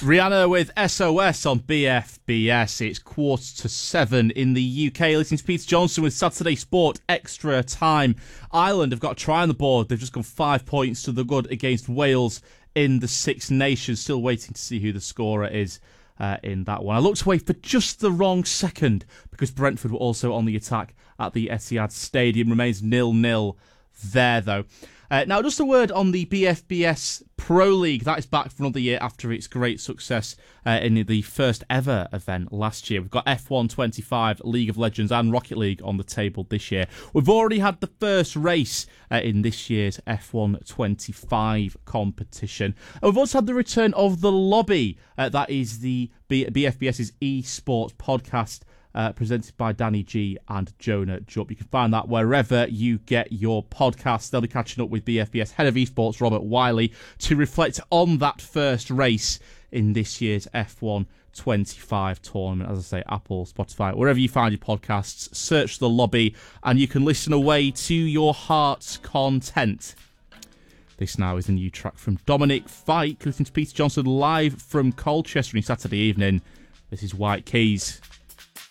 Rihanna with SOS on BFBS. It's 6:45 in the UK. Listening to Peter Johnson with Saturday Sport Extra Time. Ireland have got a try on the board. They've just gone 5 points to the good against Wales in the Six Nations. Still waiting to see who the scorer is in that one. I looked away for just the wrong second because Brentford were also on the attack at the Etihad Stadium. Remains 0-0 there, though. Now, just a word on the BFBS Pro League. That is back for another year after its great success in the first ever event last year. We've got F1 25, League of Legends and Rocket League on the table this year. We've already had the first race in this year's F1 25 competition. And we've also had the return of The Lobby. That is the BFBS's eSports podcast, presented by Danny G and Jonah Jupp. You can find that wherever you get your podcasts. They'll be catching up with BFBS Head of Esports Robert Wiley to reflect on that first race in this year's F1 25 tournament. As I say, Apple, Spotify, wherever you find your podcasts, search The Lobby and you can listen away to your heart's content. This now is a new track from Dominic Fike. Listen to Peter Johnson live from Colchester on Saturday evening. This is White Keys.